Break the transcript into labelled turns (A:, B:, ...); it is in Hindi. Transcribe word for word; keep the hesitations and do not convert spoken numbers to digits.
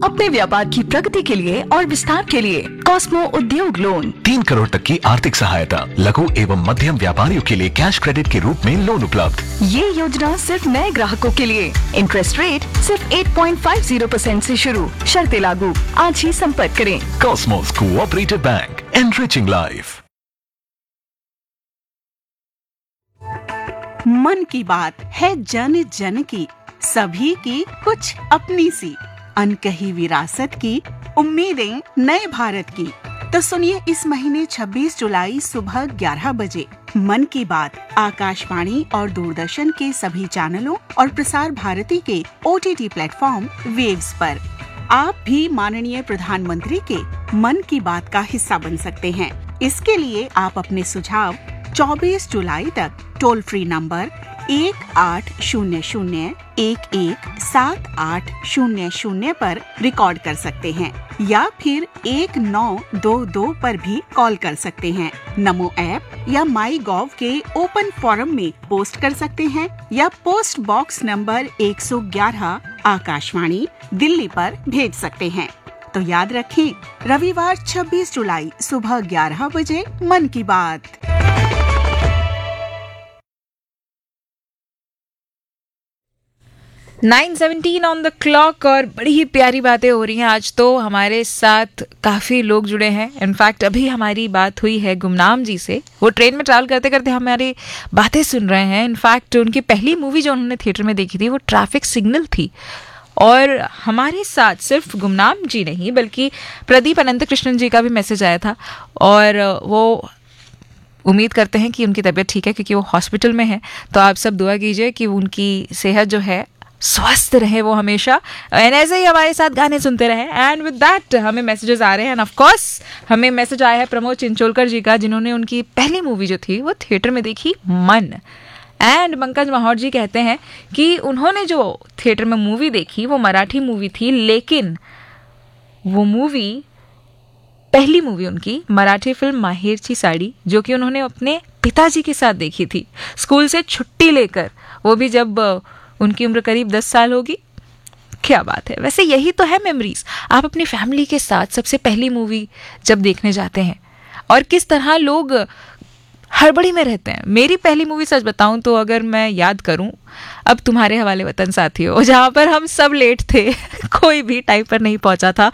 A: अपने व्यापार की प्रगति के लिए और विस्तार के लिए कॉस्मो उद्योग लोन।
B: तीन करोड़ तक की आर्थिक सहायता, लघु एवं मध्यम व्यापारियों के लिए कैश क्रेडिट के रूप में लोन उपलब्ध।
A: ये योजना सिर्फ नए ग्राहकों के लिए। इंटरेस्ट रेट सिर्फ आठ पॉइंट पाँच शून्य परसेंट से शुरू, शर्तें लागू। आज ही संपर्क करें।
B: Cosmos cooperative bank, enriching life.
C: मन की बात है जन जन की, सभी की कुछ अपनी सी, अनकही विरासत की, उम्मीदें नए भारत की। तो सुनिए इस महीने छब्बीस जुलाई सुबह ग्यारह बजे मन की बात आकाशवाणी और दूरदर्शन के सभी चैनलों और प्रसार भारती के ओटीटी प्लेटफॉर्म वेव्स पर। आप भी माननीय प्रधानमंत्री के मन की बात का हिस्सा बन सकते हैं। इसके लिए आप अपने सुझाव चौबीस जुलाई तक टोल फ्री नंबर एक आठ शून्य शून्य एक एक सात आठ शून्य शून्य पर रिकॉर्ड कर सकते हैं या फिर एक नौ दो दो पर भी कॉल कर सकते हैं। नमो ऐप या माई गॉव के ओपन फोरम में पोस्ट कर सकते हैं या पोस्ट बॉक्स नंबर एक सौ ग्यारह आकाशवाणी दिल्ली पर भेज सकते हैं। तो याद रखें, रविवार छब्बीस जुलाई सुबह ग्यारह बजे मन की बात।
D: Nine seventeen on the clock और बड़ी ही प्यारी बातें हो रही हैं आज तो। हमारे साथ काफ़ी लोग जुड़े हैं। इनफैक्ट अभी हमारी बात हुई है गुमनाम जी से। वो ट्रेन में ट्रैवल करते करते हमारी बातें सुन रहे हैं। इनफैक्ट उनकी पहली मूवी जो उन्होंने थिएटर में देखी थी वो ट्रैफिक सिग्नल थी। और हमारे साथ सिर्फ गुमनाम जी नहीं बल्कि प्रदीप अनंत कृष्णन जी का भी मैसेज आया था। और वो उम्मीद करते हैं कि उनकी तबीयत ठीक है क्योंकि वो हॉस्पिटल में है। तो आप सब दुआ कीजिए कि उनकी सेहत जो है स्वस्थ रहे वो हमेशा, एंड ऐसे ही हमारे साथ गाने सुनते रहे। एंड विद दैट हमें मैसेजेस आ रहे हैं। एंड ऑफ कोर्स हमें मैसेज आया है प्रमोद चिंचोलकर जी का, जिन्होंने उनकी पहली मूवी जो थी वो थिएटर में देखी, मन। एंड पंकज माहौर जी कहते हैं कि उन्होंने जो थिएटर में मूवी देखी वो मराठी मूवी थी, लेकिन वो मूवी पहली मूवी उनकी मराठी फिल्म माहेरची साड़ी, जो कि उन्होंने अपने पिताजी के साथ देखी थी स्कूल से छुट्टी लेकर, वो भी जब उनकी उम्र करीब दस साल होगी। क्या बात है। वैसे यही तो है मेमोरीज, आप अपनी फैमिली के साथ सबसे पहली मूवी जब देखने जाते हैं और किस तरह लोग हड़बड़ी में रहते हैं। मेरी पहली मूवी सच बताऊं तो अगर मैं याद करूं, अब तुम्हारे हवाले वतन साथियों, जहां पर हम सब लेट थे कोई भी टाइम पर नहीं पहुंचा था